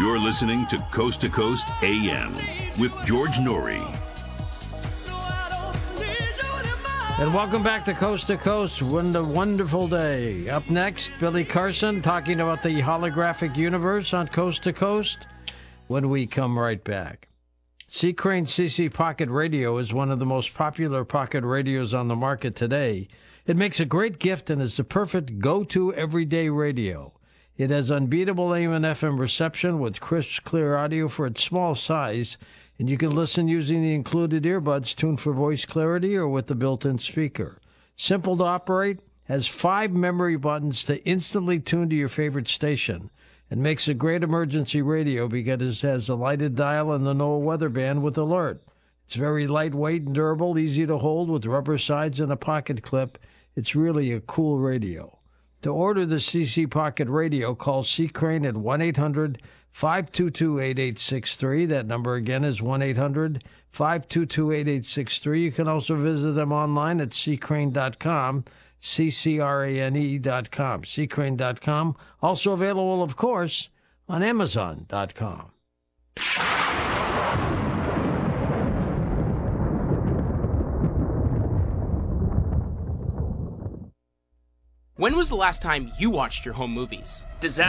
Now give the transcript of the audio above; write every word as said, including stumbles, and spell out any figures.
You're listening to Coast to Coast A M with George Noory. And welcome back to Coast to Coast. What a wonderful day. Up next, Billy Carson talking about the holographic universe on Coast to Coast when we come right back. C. Crane C C Pocket Radio is one of the most popular pocket radios on the market today. It makes a great gift and is the perfect go-to everyday radio. It has unbeatable A M and F M reception with crisp, clear audio for its small size, and you can listen using the included earbuds tuned for voice clarity or with the built-in speaker. Simple to operate, has five memory buttons to instantly tune to your favorite station, and makes a great emergency radio because it has a lighted dial and the NOAA weather band with alert. It's very lightweight and durable, easy to hold with rubber sides and a pocket clip. It's really a cool radio. To order the C C Pocket Radio, call C. Crane at one eight hundred five two two eight eight six three. That number again is one eight hundred five two two eight eight six three. You can also visit them online at c crane dot com, C C R A N E dot com, c crane dot com. Also available, of course, on amazon dot com. When was the last time you watched your home movies? Disaster.